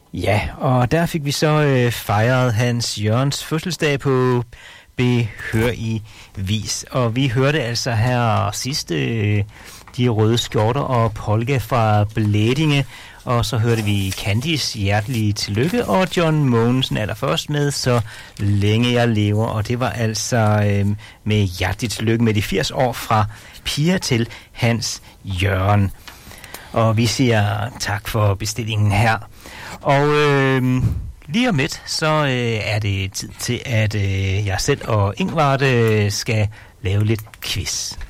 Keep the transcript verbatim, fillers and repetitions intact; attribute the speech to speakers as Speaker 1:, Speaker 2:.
Speaker 1: Ja, og der fik vi så øh, fejret Hans Jørgens fødselsdag på behørig vis. Og vi hørte altså her sidst øh, De Røde Skjorter og Polka fra Blædinge. Og så hørte vi Candys Hjertelige Tillykke og John Mogensen allerførst med Så Længe Jeg Lever. Og det var altså øh, med hjerteligt tillykke med de firs år fra Pia til Hans Jørgen. Og vi siger tak for bestillingen her. Og øh, lige om lidt, så øh, er det tid til, at øh, jeg selv og Ingvard øh, skal lave lidt quiz.